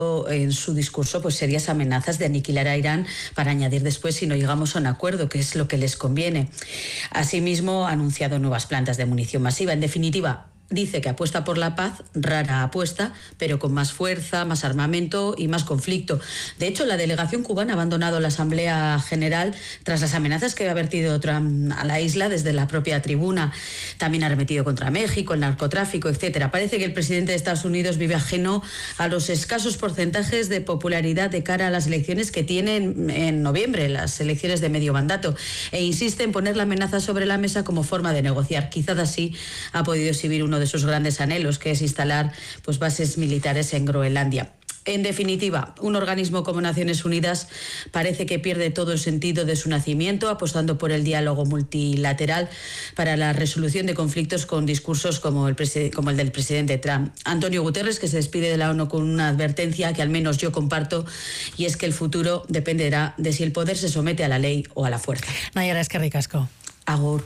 en su discurso pues serias amenazas de aniquilar a Irán para añadir después si no llegamos a un acuerdo, que es lo que les conviene. Asimismo, ha anunciado nuevas plantas de munición masiva. En definitiva, dice que apuesta por la paz, rara apuesta, pero con más fuerza, más armamento y más conflicto. De hecho, la delegación cubana ha abandonado la Asamblea General tras las amenazas que ha vertido Trump a la isla desde la propia tribuna. También ha arremetido contra México, el narcotráfico, etcétera. Parece que el presidente de Estados Unidos vive ajeno a los escasos porcentajes de popularidad de cara a las elecciones que tiene en noviembre, las elecciones de medio mandato, e insiste en poner la amenaza sobre la mesa como forma de negociar. Quizás así ha podido exhibir uno de sus grandes anhelos, que es instalar pues bases militares en Groenlandia. En definitiva, un organismo como Naciones Unidas parece que pierde todo el sentido de su nacimiento, apostando por el diálogo multilateral para la resolución de conflictos con discursos como el del presidente Trump. Antonio Guterres, que se despide de la ONU con una advertencia que al menos yo comparto, y es que el futuro dependerá de si el poder se somete a la ley o a la fuerza. Nayara, eskerrik asko. Agur.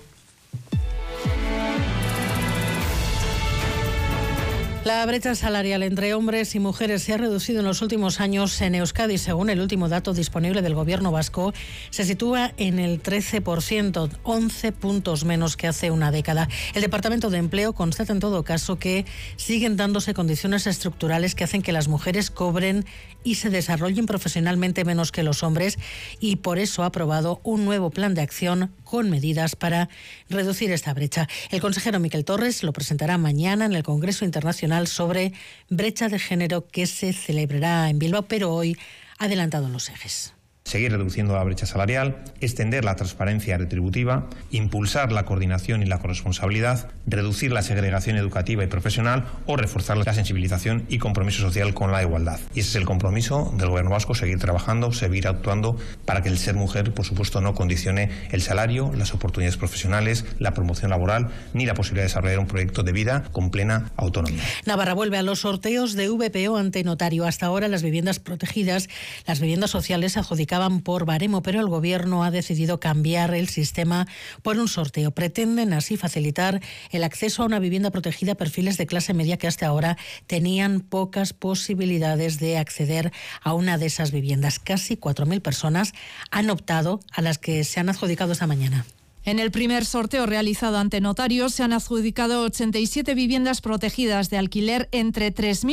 La brecha salarial entre hombres y mujeres se ha reducido en los últimos años en Euskadi. Según el último dato disponible del Gobierno vasco, se sitúa en el 13%, 11 puntos menos que hace una década. El Departamento de Empleo constata en todo caso que siguen dándose condiciones estructurales que hacen que las mujeres cobren y se desarrollen profesionalmente menos que los hombres, y por eso ha aprobado un nuevo plan de acción con medidas para reducir esta brecha. El consejero Miquel Torres lo presentará mañana en el Congreso Internacional sobre brecha de género, que se celebrará en Bilbao, pero hoy ha adelantado los ejes. Seguir reduciendo la brecha salarial, extender la transparencia retributiva, impulsar la coordinación y la corresponsabilidad, reducir la segregación educativa y profesional o reforzar la sensibilización y compromiso social con la igualdad. Y ese es el compromiso del Gobierno vasco: seguir trabajando, seguir actuando para que el ser mujer, por supuesto, no condicione el salario, las oportunidades profesionales, la promoción laboral ni la posibilidad de desarrollar un proyecto de vida con plena autonomía. Navarra vuelve a los sorteos de VPO ante notario. Hasta ahora las viviendas protegidas, las viviendas sociales se adjudicaban por baremo, pero el Gobierno ha decidido cambiar el sistema por un sorteo. Pretenden así facilitar el acceso a una vivienda protegida a perfiles de clase media que hasta ahora tenían pocas posibilidades de acceder a una de esas viviendas. Casi 4.000 personas han optado, a las que se han adjudicado esta mañana. En el primer sorteo realizado ante notarios se han adjudicado 87 viviendas protegidas de alquiler entre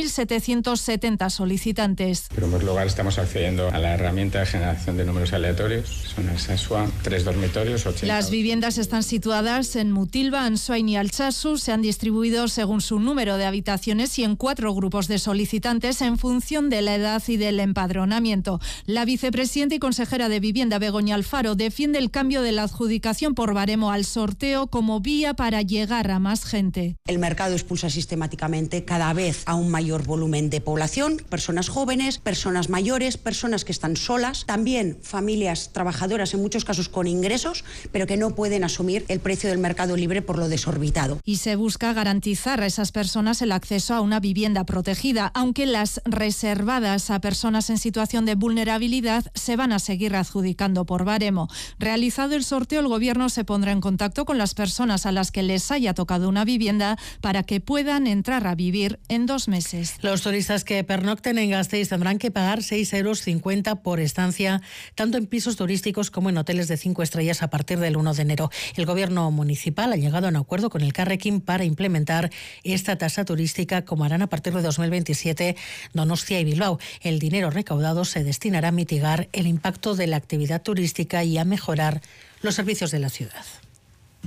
3.770 solicitantes. En primer lugar, estamos accediendo a la herramienta de generación de números aleatorios. Son Alsasua, 3 dormitorios, 80. Las viviendas están situadas en Mutilva, Ansoain y Altsasu. Se han distribuido según su número de habitaciones y en 4 grupos de solicitantes en función de la edad y del empadronamiento. La vicepresidenta y consejera de Vivienda, Begoña Alfaro, defiende el cambio de la adjudicación por baremo al sorteo como vía para llegar a más gente. El mercado expulsa sistemáticamente cada vez a un mayor volumen de población, personas jóvenes, personas mayores, personas que están solas, también familias trabajadoras en muchos casos con ingresos, pero que no pueden asumir el precio del mercado libre por lo desorbitado. Y se busca garantizar a esas personas el acceso a una vivienda protegida, aunque las reservadas a personas en situación de vulnerabilidad se van a seguir adjudicando por baremo. Realizado el sorteo, el Gobierno se pondrá en contacto con las personas a las que les haya tocado una vivienda para que puedan entrar a vivir en 2 meses. Los turistas que pernocten en Gasteiz tendrán que pagar 6,50 € por estancia, tanto en pisos turísticos como en hoteles de 5 estrellas a partir del 1 de enero. El Gobierno municipal ha llegado a un acuerdo con el Carrequín para implementar esta tasa turística, como harán a partir de 2027 Donostia y Bilbao. El dinero recaudado se destinará a mitigar el impacto de la actividad turística y a mejorar los servicios de la ciudad.